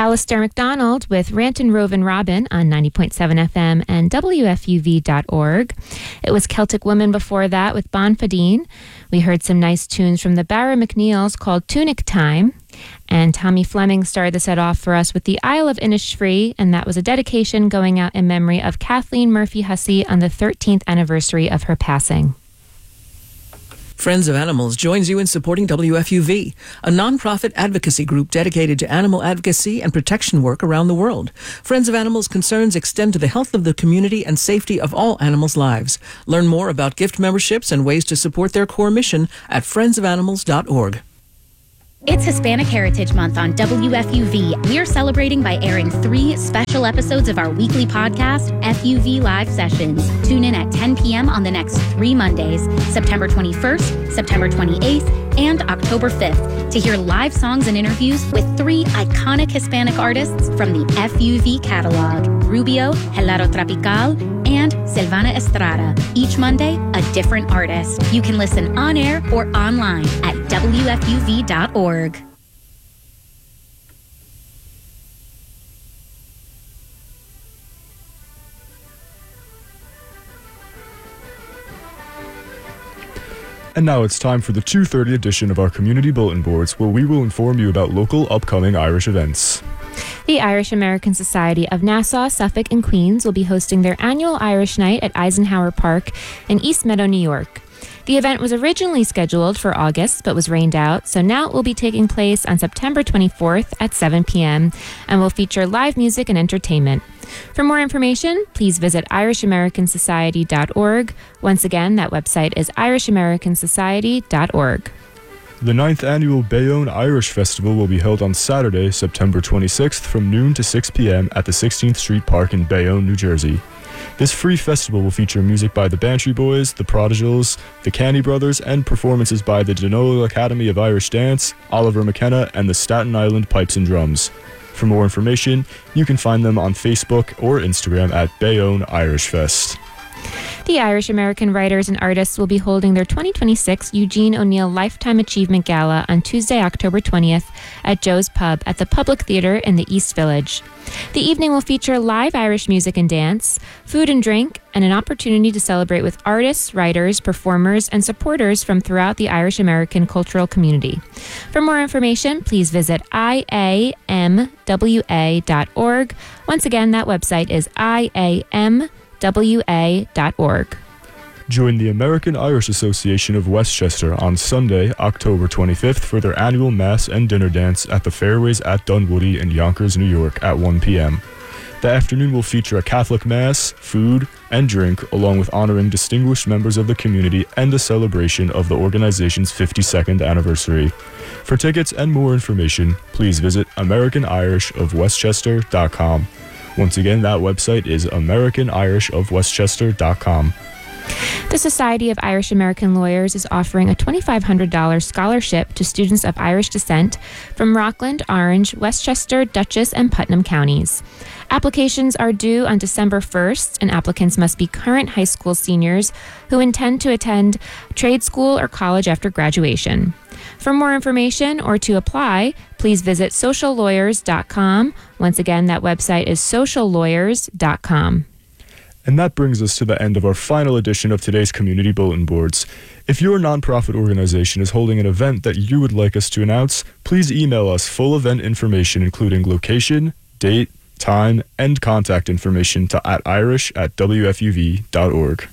Alistair MacDonald with Rantin' Rovin' Robin on 90.7 FM and WFUV.org. It was Celtic Woman before that with Bon Fadine. We heard some nice tunes from the Barra McNeils called Tunic Time. And Tommy Fleming started the set off for us with the Isle of Innisfree, and that was a dedication going out in memory of Kathleen Murphy Hussey on the 13th anniversary of her passing. Friends of Animals joins you in supporting WFUV, a nonprofit advocacy group dedicated to animal advocacy and protection work around the world. Friends of Animals concerns extend to the health of the community and safety of all animals' lives. Learn more about gift memberships and ways to support their core mission at friendsofanimals.org. It's Hispanic Heritage Month on WFUV. We're celebrating by airing 3 special episodes of our weekly podcast, FUV Live Sessions. Tune in at 10 p.m. on the next 3 Mondays, September 21st, September 28th, and October 5th, to hear live songs and interviews with 3 iconic Hispanic artists from the FUV catalog, Rubio, Helado Tropical, and Silvana Estrada. Each Monday, a different artist. You can listen on air or online at WFUV.org. And now it's time for the 2:30 edition of our community bulletin boards, where we will inform you about local upcoming Irish events. The Irish American Society of Nassau, Suffolk, and Queens will be hosting their annual Irish Night at Eisenhower Park in East Meadow, New York. The event was originally scheduled for August, but was rained out, so now it will be taking place on September 24th at 7 p.m. and will feature live music and entertainment. For more information, please visit IrishAmericanSociety.org. Once again, that website is IrishAmericanSociety.org. The 9th annual Bayonne Irish Festival will be held on Saturday, September 26th from noon to 6 p.m. at the 16th Street Park in Bayonne, New Jersey. This free festival will feature music by the Bantry Boys, the Prodigals, the Canny Brothers, and performances by the Denolo Academy of Irish Dance, Oliver McKenna, and the Staten Island Pipes and Drums. For more information, you can find them on Facebook or Instagram at Bayonne Irish Fest. The Irish American Writers and Artists will be holding their 2026 Eugene O'Neill Lifetime Achievement Gala on Tuesday, October 20th at Joe's Pub at the Public Theater in the East Village. The evening will feature live Irish music and dance, food and drink, and an opportunity to celebrate with artists, writers, performers, and supporters from throughout the Irish American cultural community. For more information, please visit IAMWA.org. Once again, that website is IAMWA.org. Join the American Irish Association of Westchester on Sunday, October 25th for their annual Mass and Dinner Dance at the Fairways at Dunwoody in Yonkers, New York at 1 p.m. The afternoon will feature a Catholic Mass, food, and drink, along with honoring distinguished members of the community and a celebration of the organization's 52nd anniversary. For tickets and more information, please visit AmericanIrishofWestchester.com. Once again, that website is AmericanIrishofWestchester.com. The Society of Irish American Lawyers is offering a $2,500 scholarship to students of Irish descent from Rockland, Orange, Westchester, Dutchess, and Putnam counties. Applications are due on December 1st, and applicants must be current high school seniors who intend to attend trade school or college after graduation. For more information or to apply, please visit sociallawyers.com. Once again, that website is sociallawyers.com. And that brings us to the end of our final edition of today's Community Bulletin Boards. If your nonprofit organization is holding an event that you would like us to announce, please email us full event information including location, date, time, and contact information to @irish@wfuv.org.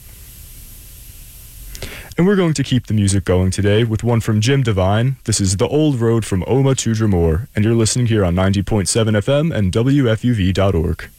And we're going to keep the music going today with one from Jim Devine. This is The Old Road from Omagh to Dromore, and you're listening here on 90.7 FM and WFUV.org.